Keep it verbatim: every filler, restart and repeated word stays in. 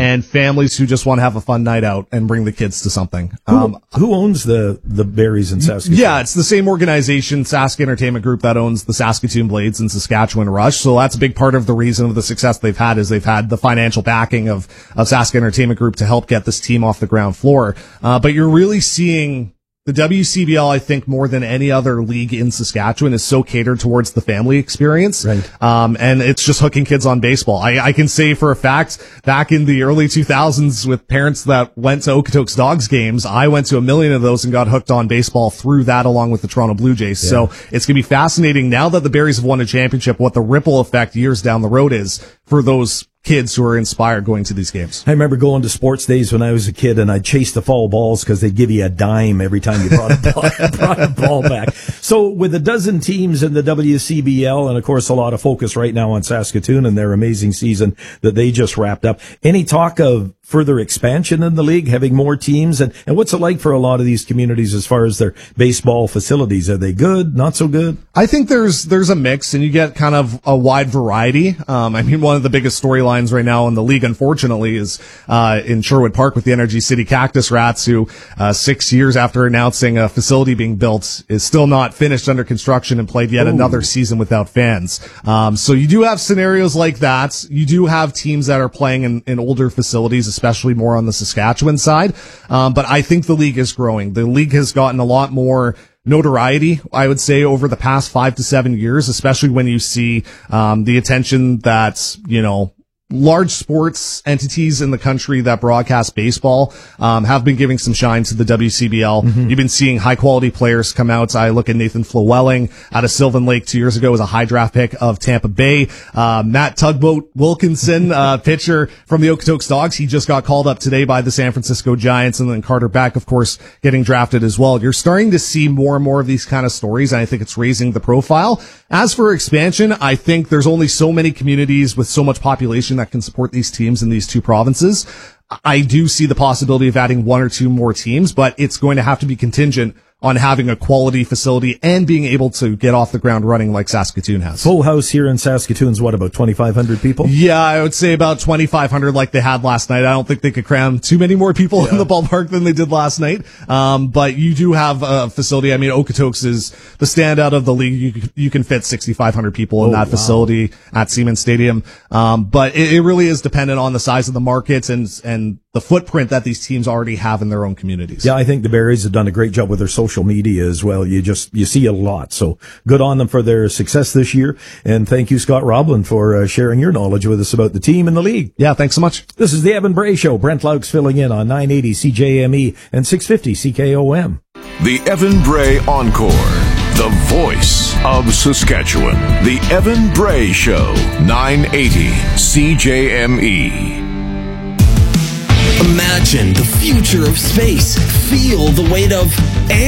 and families who just want to have a fun night out and bring the kids to something. Who, Um, who owns the, the Berries in Saskatoon? Yeah, it's the same organization, Sask Entertainment Group, that owns the Saskatoon Blades and Saskatchewan Rush. So that's a big part of the reason of the success they've had is they've had the financial backing of, of Sask Entertainment Group to help get this team off the ground floor. Uh, but you're really seeing the W C B L, I think, more than any other league in Saskatchewan, is so catered towards the family experience. Right. Um, and it's just hooking kids on baseball. I, I can say for a fact, back in the early two thousands with parents that went to Okotoks Dogs games, I went to a million of those and got hooked on baseball through that along with the Toronto Blue Jays. Yeah. So it's going to be fascinating now that the Berries have won a championship, what the ripple effect years down the road is for those kids who are inspired going to these games. I remember going to sports days when I was a kid, and I'd chase the foul balls because they'd give you a dime every time you brought a, ball, brought a ball back. So with a dozen teams in the W C B L, and of course a lot of focus right now on Saskatoon and their amazing season that they just wrapped up, any talk of further expansion in the league, having more teams? And, and what's it like for a lot of these communities as far as their baseball facilities? Are they good? Not so good? I think there's there's a mix, and you get kind of a wide variety. Um, I mean, one of the biggest storylines right now in the league, unfortunately, is uh, in Sherwood Park with the Energy City Cactus Rats, who uh, six years after announcing a facility being built is still not finished under construction and played yet Ooh. another season without fans. Um, so you do have scenarios like that. You do have teams that are playing in, in older facilities, especially more on the Saskatchewan side. Um, but I think the league is growing. The league has gotten a lot more notoriety, I would say, over the past five to seven years, especially when you see um, the attention that, you know, large sports entities in the country that broadcast baseball um, have been giving some shine to the W C B L. Mm-hmm. You've been seeing high quality players come out. I look at Nathan Flewelling out of Sylvan Lake two years ago as a high draft pick of Tampa Bay. Uh, Matt Tugboat Wilkinson, uh, pitcher from the Okotoks Dogs. He just got called up today by the San Francisco Giants, and then Carter Beck, of course, getting drafted as well. You're starting to see more and more of these kind of stories, and I think it's raising the profile. As for expansion, I think there's only so many communities with so much population that can support these teams in these two provinces. I do see the possibility of adding one or two more teams, but it's going to have to be contingent on having a quality facility and being able to get off the ground running like Saskatoon has. Full house here in Saskatoon's what, about twenty-five hundred people? Yeah, I would say about twenty-five hundred like they had last night. I don't think they could cram too many more people yeah. in the ballpark than they did last night. Um, but you do have a facility. I mean, Okotoks is the standout of the league. You, you can fit sixty-five hundred people in oh, that wow. facility at Siemens Stadium. Um, but it, it really is dependent on the size of the markets and, and the footprint that these teams already have in their own communities. Yeah, I think the Berries have done a great job with their social media as well. You just, you see a lot. So good on them for their success this year. And thank you, Scott Roblin, for uh, sharing your knowledge with us about the team and the league. Yeah, thanks so much. This is the Evan Bray Show. Brent Laux filling in on nine eighty C J M E and six fifty C K O M. The Evan Bray Encore. The voice of Saskatchewan. The Evan Bray Show. nine eighty C J M E. Imagine the future of space. Feel the weight of air.